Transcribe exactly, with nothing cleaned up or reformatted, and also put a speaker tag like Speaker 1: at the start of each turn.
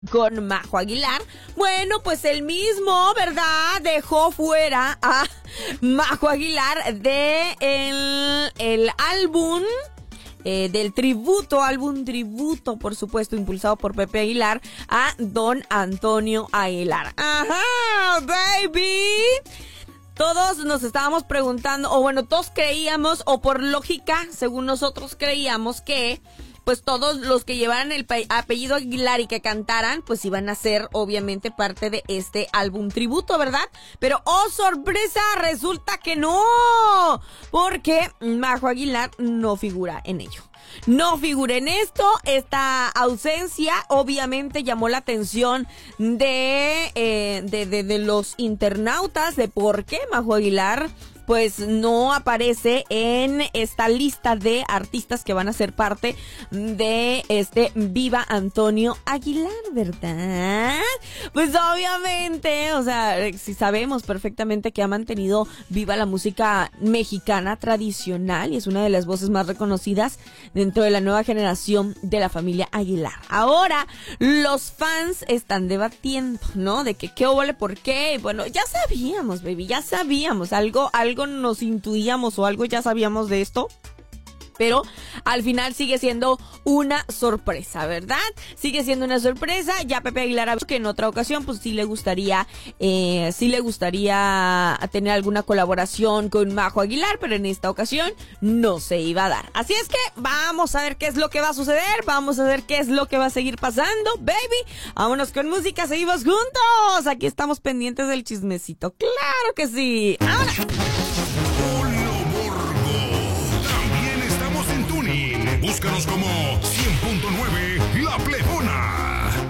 Speaker 1: con Majo Aguilar. Bueno, pues el mismo, ¿verdad? Dejó fuera a Majo Aguilar de el, el álbum eh, del tributo, álbum tributo, por supuesto, impulsado por Pepe Aguilar a Don Antonio Aguilar. ¡Ajá, baby! Todos nos estábamos preguntando, o bueno, todos creíamos, o por lógica, según nosotros creíamos que pues todos los que llevaran el apellido Aguilar y que cantaran, pues iban a ser obviamente parte de este álbum tributo, ¿verdad? Pero, ¡oh, sorpresa! Resulta que no, porque Majo Aguilar no figura en ello. No figura en esto. Esta ausencia obviamente llamó la atención de, eh, de, de, de los internautas de por qué Majo Aguilar pues no aparece en esta lista de artistas que van a ser parte de este Viva Antonio Aguilar, ¿verdad? Pues obviamente, o sea, si sabemos perfectamente que ha mantenido viva la música mexicana tradicional y es una de las voces más reconocidas dentro de la nueva generación de la familia Aguilar. Ahora, los fans están debatiendo, ¿no? De que qué óvole, por qué. Bueno, ya sabíamos, baby, ya sabíamos, algo, algo nos intuíamos o algo ya sabíamos de esto, pero al final sigue siendo una sorpresa, ¿verdad? Sigue siendo una sorpresa. Ya Pepe Aguilar ha dicho que en otra ocasión pues sí le gustaría eh, sí le gustaría tener alguna colaboración con Majo Aguilar, pero en esta ocasión no se iba a dar. Así es que vamos a ver qué es lo que va a suceder, vamos a ver qué es lo que va a seguir pasando, baby. Vámonos con música, seguimos juntos. Aquí estamos pendientes del chismecito, claro que sí. ¡Ahora!
Speaker 2: Búscanos como cien punto nueve La Plebona.